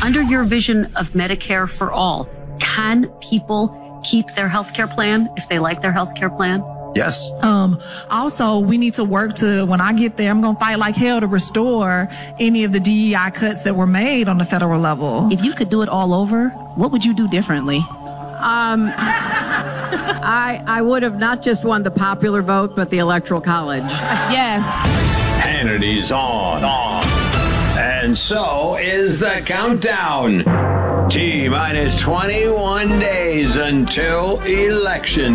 Under your vision of Medicare for all, can people keep their health care plan if they like their health care plan? Yes. Also, we need to work to, when I get there, I'm going to fight like hell to restore any of the DEI cuts that were made on the federal level. If you could do it all over, what would you do differently? I would have not just won the popular vote, but the Electoral College. Yes. Hannity's on. And so is the countdown. T-minus 21 days until Election